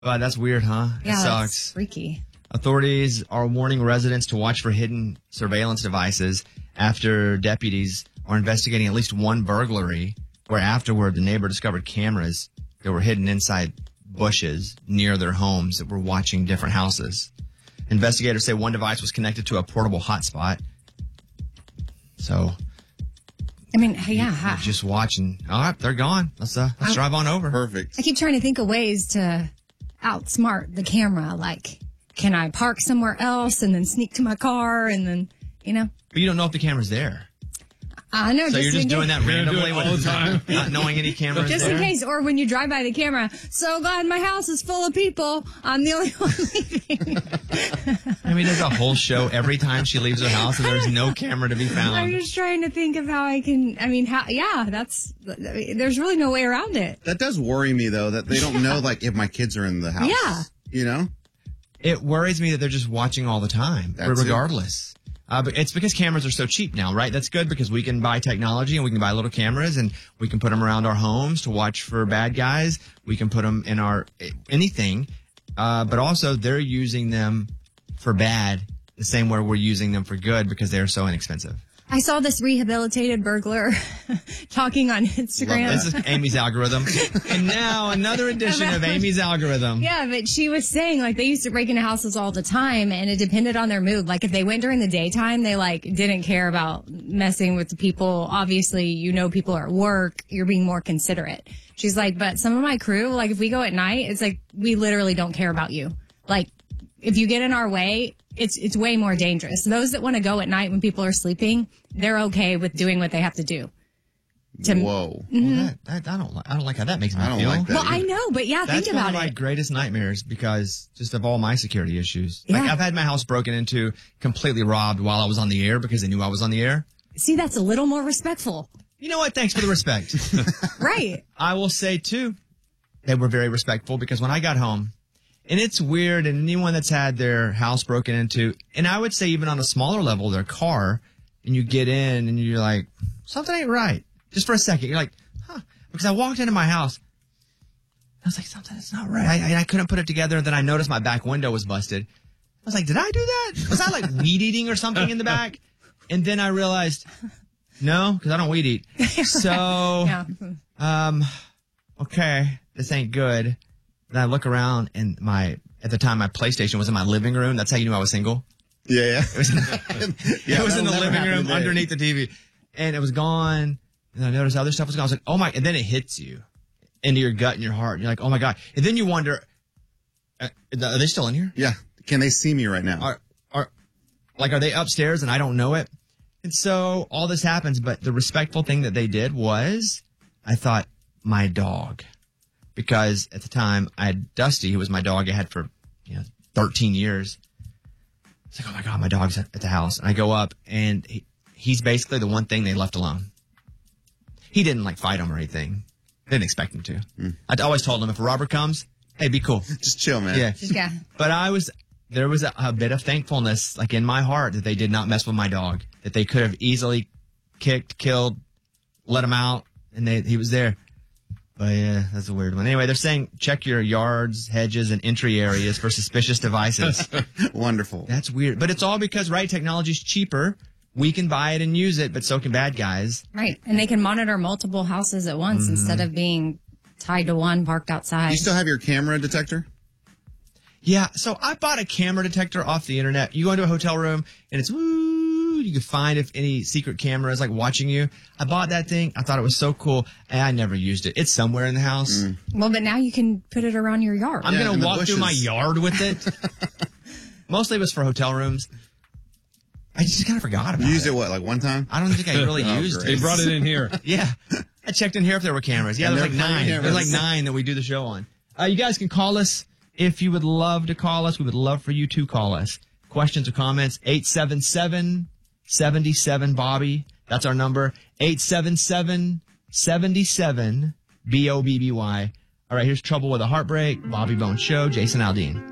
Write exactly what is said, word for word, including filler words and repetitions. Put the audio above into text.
But that's weird, huh? Yeah, it sucks. That's freaky. Authorities are warning residents to watch for hidden surveillance devices after deputies are investigating at least one burglary where afterward the neighbor discovered cameras that were hidden inside bushes near their homes that were watching different houses. Investigators say one device was connected to a portable hotspot. So, I mean, yeah. you're just watching. All right, they're gone. Let's uh, let's I, drive on over. Perfect. I keep trying to think of ways to outsmart the camera. Like, can I park somewhere else and then sneak to my car and then, you know? But you don't know if the camera's there. I know. So just you're just doing that randomly do all the time, not knowing any cameras just there? in case, or when you drive by the camera. So glad my house is full of people. I'm the only one leaving. I mean, there's a whole show every time she leaves her house, and there's no camera to be found. I'm just trying to think of how I can. I mean, how? Yeah, that's. There's really no way around it. That does worry me though, that they don't yeah. know like if my kids are in the house. Yeah. You know. It worries me that they're just watching all the time, That's regardless. It. Uh, but it's because cameras are so cheap now, right? That's good because we can buy technology and we can buy little cameras and we can put them around our homes to watch for bad guys. We can put them in our anything. Uh, but also they're using them for bad the same way we're using them for good because they're so inexpensive. I saw this rehabilitated burglar talking on Instagram. This is Amy's algorithm. And now another edition of Amy's algorithm. Yeah, but she was saying like they used to break into houses all the time and it depended on their mood. Like if they went during the daytime, they like didn't care about messing with the people. Obviously, you know, people are at work. You're being more considerate. She's like, but some of my crew, like if we go at night, it's like we literally don't care about you. Like if you get in our way, it's it's way more dangerous. Those that want to go at night when people are sleeping, they're okay with doing what they have to do. To, Whoa! Mm-hmm. Well, that, that, I don't like. I don't like how that makes me I don't feel. like that well, either. I know, but yeah, That's think about one of my it. greatest nightmares because just of all my security issues. Yeah. Like I've had my house broken into, completely robbed while I was on the air because they knew I was on the air. See, that's a little more respectful, You know what? Thanks for the respect. right? I will say too, they were very respectful because when I got home, and it's weird, and anyone that's had their house broken into, and I would say even on a smaller level, their car, and you get in and you're like, something ain't right. Just for a second, you're like, huh? Because I walked into my house, I was like, something's not right. I, I couldn't put it together. And then I noticed my back window was busted. I was like, did I do that? Was I like weed eating or something in the back? And then I realized, no, because I don't weed eat. So, Yeah. um, okay, this ain't good. And I look around and my, at the time, my PlayStation was in my living room. That's how you knew I was single. Yeah, yeah. It was in, Yeah, it was in the that'll never living happen room today. underneath the T V. And it was gone. And I noticed other stuff was gone. I was like, oh my, and then it hits you into your gut and your heart. And you're like, oh my God. And then you wonder, uh, are they still in here? Yeah. Can they see me right now? Are, are, like, are they upstairs and I don't know it? And so all this happens, but the respectful thing that they did was I thought my dog, because at the time I had Dusty, who was my dog I had for, you know, thirteen years. It's like, oh my God, my dog's at, at the house. And I go up and he, he's basically the one thing they left alone. He didn't like fight him or anything. Didn't expect him to. Mm. I always told him if a robber comes, hey, be cool. Just chill, man. Yeah. Yeah. But I was, there was a, a bit of thankfulness, like in my heart, that they did not mess with my dog, that they could have easily kicked, killed, let him out, and they, he was there. But yeah, that's a weird one. Anyway, they're saying check your yards, hedges, and entry areas for suspicious devices. Wonderful. That's weird. But it's all because, right, technology's cheaper. We can buy it and use it, but so can bad guys. Right. And they can monitor multiple houses at once mm-hmm. instead of being tied to one parked outside. Do you still have your camera detector? Yeah. So I bought a camera detector off the internet. You go into a hotel room and it's woo. You can find if any secret camera is like watching you. I bought that thing. I thought it was so cool. And I never used it. It's somewhere in the house. Mm. Well, but now you can put it around your yard. I'm yeah, going to walk bushes. through my yard with it. Mostly it was for hotel rooms. I just kind of forgot about you used it. it, what, like one time? I don't think I really oh, used great. it. They brought it in here. Yeah. I checked in here if there were cameras. Yeah, And there's like there were nine. cameras. There's like nine that we do the show on. Uh, you guys can call us if you would love to call us. We would love for you to call us. Questions or comments, eight seven seven, seven seven, Bobby. That's our number, eight seven seven, seven seven, B O B B Y. All right, here's Trouble with a Heartbreak, Bobby Bones Show, Jason Aldean.